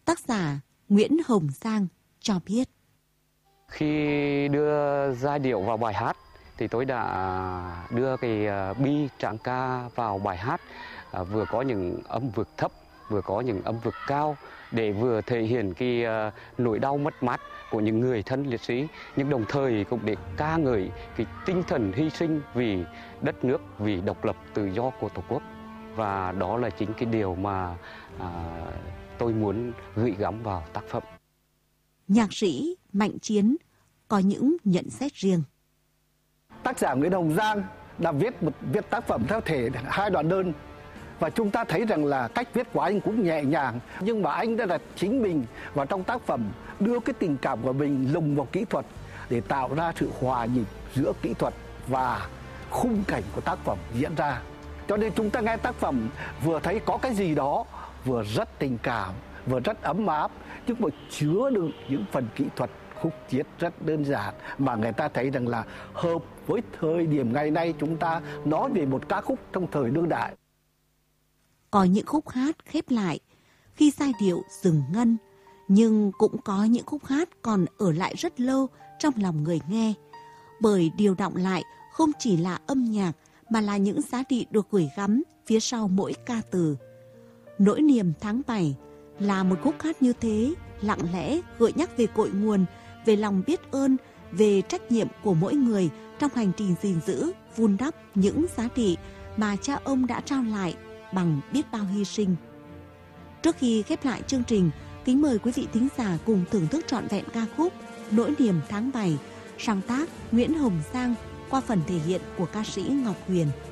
Tác giả Nguyễn Hồng Giang cho biết. Khi đưa giai điệu vào bài hát thì tôi đã đưa cái bi trạng ca vào bài hát, vừa có những âm vực thấp, vừa có những âm vực cao, để vừa thể hiện cái nỗi đau mất mát của những người thân liệt sĩ, nhưng đồng thời cũng để ca ngợi cái tinh thần hy sinh vì đất nước, vì độc lập tự do của Tổ quốc. Và đó là chính cái điều mà tôi muốn gửi gắm vào tác phẩm. Nhạc sĩ Mạnh Chiến có những nhận xét riêng. Tác giả Nguyễn Hồng Giang đã viết tác phẩm theo thể 2 đoạn đơn, và chúng ta thấy rằng là cách viết của anh cũng nhẹ nhàng, nhưng mà anh đã đặt chính mình vào trong tác phẩm, đưa cái tình cảm của mình lồng vào kỹ thuật để tạo ra sự hòa nhịp giữa kỹ thuật và khung cảnh của tác phẩm diễn ra. Cho nên chúng ta nghe tác phẩm vừa thấy có cái gì đó vừa rất tình cảm, vừa rất ấm áp, nhưng mà chứa được những phần kỹ thuật khúc chiết rất đơn giản mà người ta thấy rằng là hợp với thời điểm ngày nay chúng ta nói về một ca khúc trong thời đương đại. Có những khúc hát khép lại khi giai điệu dừng ngân, nhưng cũng có những khúc hát còn ở lại rất lâu trong lòng người nghe, bởi điều đọng lại không chỉ là âm nhạc mà là những giá trị được gửi gắm phía sau mỗi ca từ. Nỗi niềm tháng 7 là một khúc hát như thế, lặng lẽ gợi nhắc về cội nguồn, về lòng biết ơn, về trách nhiệm của mỗi người trong hành trình gìn giữ, vun đắp những giá trị mà cha ông đã trao lại bằng biết bao hy sinh. Trước khi khép lại chương trình, kính mời quý vị thính giả cùng thưởng thức trọn vẹn ca khúc Nỗi niềm tháng 7, sáng tác Nguyễn Hồng Giang qua phần thể hiện của ca sĩ Ngọc Huyền.